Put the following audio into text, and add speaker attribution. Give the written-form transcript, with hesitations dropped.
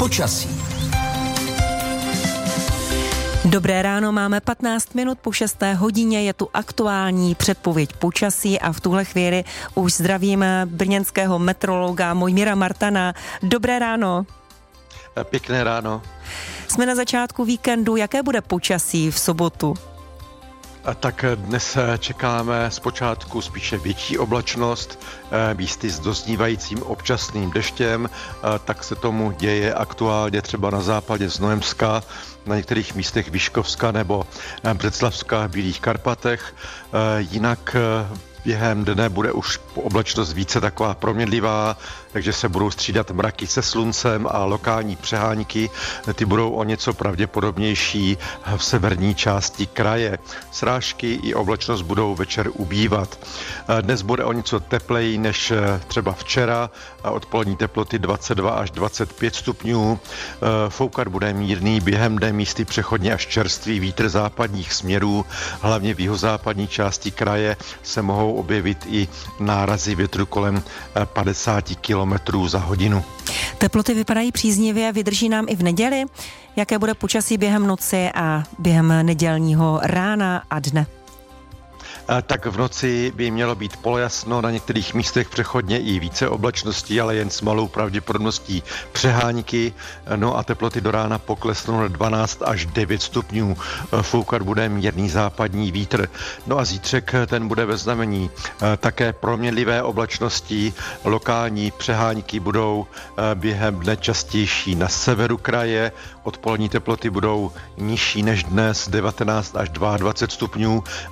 Speaker 1: počasí.
Speaker 2: Dobré ráno, máme 15 minut po 6. hodině, je tu aktuální předpověď počasí a v tuhle chvíli už zdravím brněnského meteorologa Mojmíra Martana. Dobré ráno.
Speaker 3: Pěkné ráno.
Speaker 2: Jsme na začátku víkendu, jaké bude počasí v sobotu?
Speaker 3: Tak dnes čekáme zpočátku spíše větší oblačnost, místy s doznívajícím občasným deštěm, tak se tomu děje aktuálně třeba na západě Znojemska, na některých místech Vyškovska nebo Břeclavska v Bílých Karpatech. Jinak během dne bude už oblačnost více taková proměnlivá, takže se budou střídat mraky se sluncem a lokální přehánky. Ty budou o něco pravděpodobnější v severní části kraje. Srážky i oblačnost budou večer ubývat. Dnes bude o něco tepleji než třeba včera. Odpolední teploty 22 až 25 stupňů. Foukat bude mírný, během dne místy přechodně až čerstvý vítr západních směrů. Hlavně v jihozápadní části kraje se mohou objevit i nárazy větru kolem 50 km za hodinu.
Speaker 2: Teploty vypadají příznivě, vydrží nám i v neděli. Jaké bude počasí během noci a během nedělního rána a dne?
Speaker 3: Tak v noci by mělo být polojasno, na některých místech přechodně i více oblačností, ale jen s malou pravděpodobností přehánky. No a teploty do rána poklesnou na 12 až 9 stupňů. Foukat bude mírný západní vítr. No a zítřek ten bude ve znamení také proměnlivé oblačnosti. Lokální přehánky budou během dne častější na severu kraje. Odpolední teploty budou nižší než dnes, 19 až 22 stupňů.